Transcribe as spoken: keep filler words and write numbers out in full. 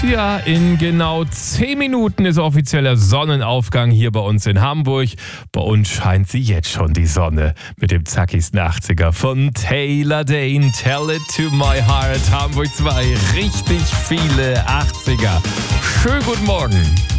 Ja, in genau zehn Minuten ist offizieller Sonnenaufgang hier bei uns in Hamburg. Bei uns scheint sie jetzt schon, die Sonne, mit dem zackigsten achtziger von Taylor Dayne. Tell it to my heart. Hamburg zwei, richtig viele achtziger. Schönen guten Morgen.